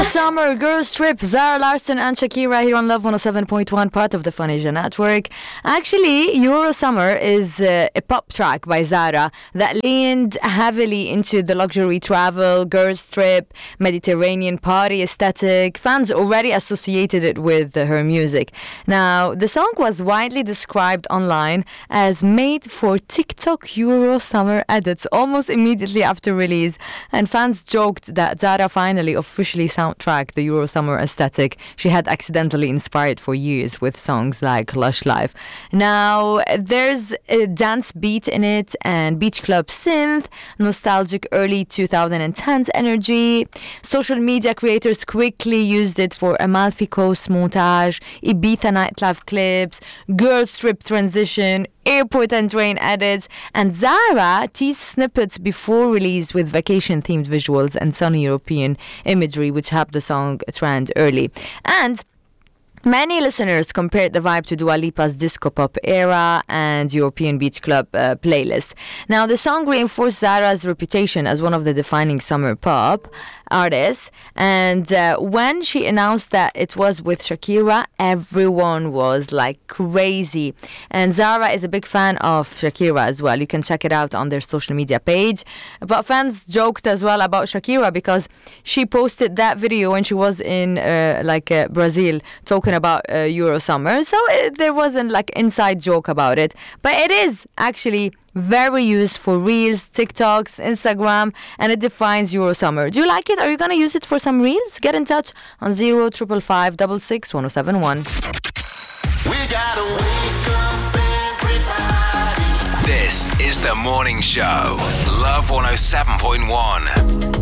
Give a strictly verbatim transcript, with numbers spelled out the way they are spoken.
Summer Girls Trip, Zara Larsson and Shakira here on Love one oh seven point one, part of the Funny Network. Actually, Euro Summer is uh, a pop track by Zara that leaned heavily into the luxury travel, girls trip, Mediterranean party aesthetic. Fans already associated it with uh, her music. Now, the song was widely described online as made for TikTok Euro Summer edits almost immediately after release, and fans joked that Zara finally officially soundtracked the Euro Summer aesthetic she had accidentally inspired for years with songs like Lush Life. Now, there's a dance beat in it and beach club synth, nostalgic early twenty tens energy. Social media creators quickly used it for Amalfi Coast montage, Ibiza nightlife clips, girls trip transition, airport and train edits, and Zara teased snippets before release with vacation-themed visuals and sunny European imagery, which helped the song trend early. And many listeners compared the vibe to Dua Lipa's disco pop era and European beach club uh, playlist. Now, the song reinforced Zara's reputation as one of the defining summer pop artists, and uh, when she announced that it was with Shakira, everyone was like crazy. And Zara is a big fan of Shakira as well. You can check it out on their social media page. But fans joked as well about Shakira because she posted that video when she was in uh, like uh, Brazil talking about uh, Euro Summer, so it, there wasn't like inside joke about it, but it is actually very used for Reels, TikToks, Instagram, and it defines Euro Summer. Do you like it? Are you going to use it for some Reels? Get in touch on zero five five five six six one oh seven one. We gotta wake up everybody. This is The Morning Show. Love one oh seven point one.